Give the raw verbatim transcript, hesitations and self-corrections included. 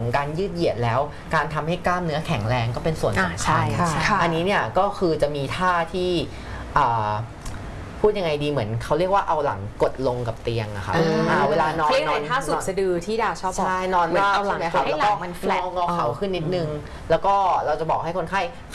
ของการยืดเหยียดแล้วการทำให้กล้ามเนื้อแข็งแรงก็เป็นส่วนสำคัญอันนี้เนี่ยก็คือจะมีท่าที่พูดยังไงดีเหมือนเขาเรียกว่าเอาหลังกดลงกับเตียงอะค่ะเวลานอนนอนท่าสุดสะดือที่ดาชอบบอกใช่นอนราบใช่ไหมคะแล้วก็งอเข่าขึ้นนิดนึงแล้วก็เราจะบอกให้คนไข้